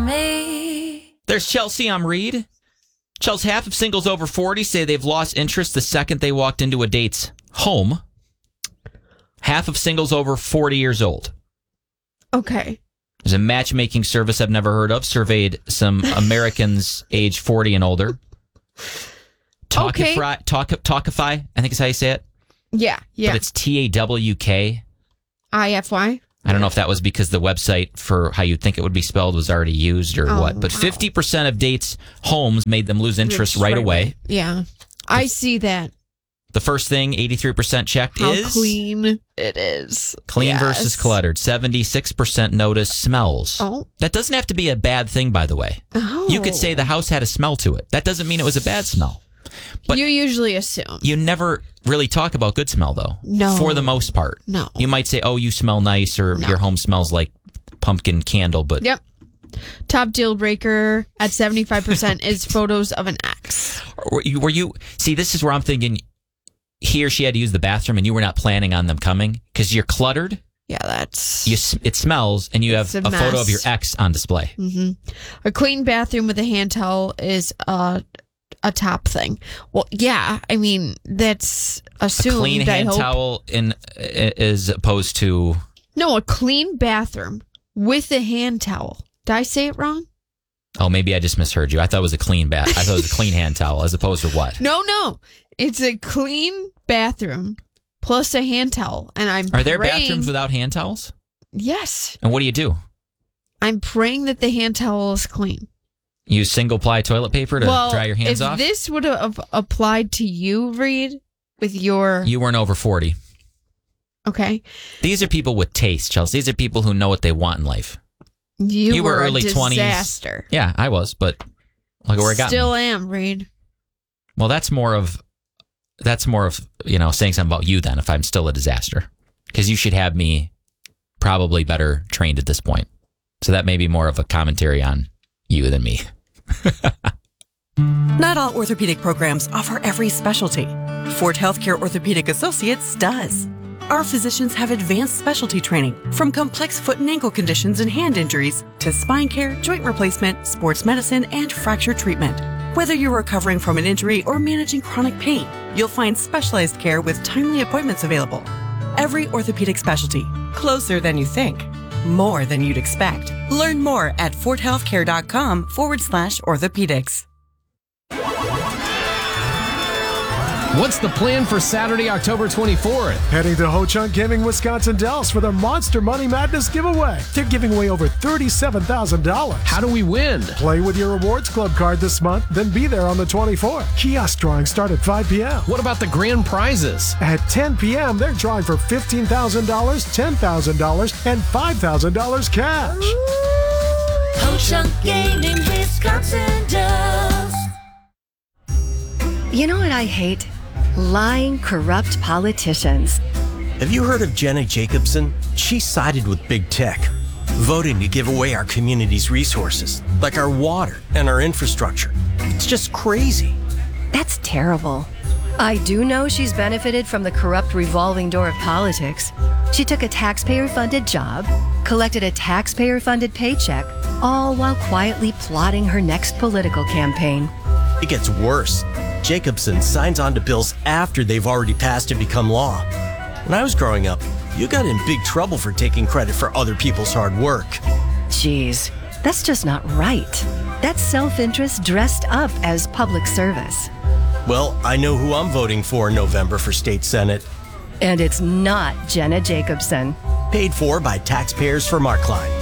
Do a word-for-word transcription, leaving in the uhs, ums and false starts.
me. There's Chelsea. I'm Reed. Chelsea, half of singles over forty say they've lost interest the second they walked into a date's home. Half of singles over forty years old. Okay. There's a matchmaking service I've never heard of. Surveyed some Americans age forty and older. Talkify, Okay. Talk, Talkify, I think is how you say it. Yeah, yeah. But it's T A W K. I F Y. I don't know if that was because the website for how you'd think it would be spelled was already used or Oh, what. But wow. fifty percent of dates' homes made them lose interest right, away. Yeah. I see that. The first thing eighty-three percent checked How is clean it is. clean Yes. versus cluttered. seventy-six percent notice smells. Oh. That doesn't have to be a bad thing, by the way. Oh. You could say the house had a smell to it. That doesn't mean it was a bad smell. But you usually assume. you never really talk about good smell, though. No. For the most part. No. You might say, oh, you smell nice, or No. your home smells like pumpkin candle, but Yep. Top deal breaker at seventy-five percent is photos of an ex. were you, were you see, this is where I'm thinking he or she had to use the bathroom and you were not planning on them coming because you're cluttered. Yeah, that's... You, s- it smells, and you It's have a a, photo mess. of your ex on display. hmm A clean bathroom with a hand towel is a, a top thing. Well, yeah, I mean, that's assumed. A clean I hand hope. towel in as opposed to No, a clean bathroom with a hand towel. Did I say it wrong? oh, maybe I just misheard you. I thought it was a clean bath. I thought it was a clean hand towel as opposed to what? No, no. It's a clean bathroom plus a hand towel. And I'm Are there praying, bathrooms without hand towels? Yes. And what do you do? I'm praying that the hand towel is clean. Use single ply toilet paper to well, dry your hands if off? this would have applied to you, Reed, with your... You weren't over forty. Okay. These are people with taste, Chelsea. These are people who know what they want in life. You, You were were early a twenties. disaster. Yeah, I was, but look at where it got me. Still am, Reed. Well, that's more of that's more of you know saying something about you then. If I'm still a disaster, because you should have me probably better trained at this point. So that may be more of a commentary on you than me. Not all orthopedic programs offer every specialty. Ford Healthcare Orthopedic Associates does. Our physicians have advanced specialty training from complex foot and ankle conditions and hand injuries to spine care, joint replacement, sports medicine, and fracture treatment. Whether you're recovering from an injury or managing chronic pain, you'll find specialized care with timely appointments available. Every orthopedic specialty, closer than you think, more than you'd expect. Learn more at fordhealthcare.com forward slash orthopedics. What's the plan for Saturday, October twenty-fourth? Heading to Ho Chunk Gaming Wisconsin Dells for their Monster Money Madness giveaway. They're giving away over thirty-seven thousand dollars. How do we win? Play with your Rewards Club card this month, then be there on the twenty-fourth. Kiosk drawings start at five p.m. What about the grand prizes? At ten p.m., they're drawing for fifteen thousand dollars, ten thousand dollars, and five thousand dollars cash. Ho Chunk Gaming Wisconsin Dells. You know what I hate? Lying, corrupt politicians. Have you heard of Jenna Jacobson? She sided with big tech, voting to give away our community's resources, like our water and our infrastructure. It's just crazy. That's terrible. I do know she's benefited from the corrupt revolving door of politics. She took a taxpayer-funded job, collected a taxpayer-funded paycheck, all while quietly plotting her next political campaign. It gets worse. Jacobson signs on to bills after they've already passed and become law. When I was growing up, you got in big trouble for taking credit for other people's hard work. Jeez, that's just not right. That's self-interest dressed up as public service. Well, I know who I'm voting for in November for state senate. And it's not Jenna Jacobson. Paid for by taxpayers for Markline.